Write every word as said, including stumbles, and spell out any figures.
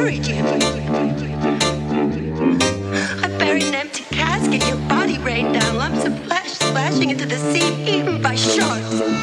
buried you. I buried an empty casket. Your body rained down lumps of flesh, splashing into the sea, eaten by sharks.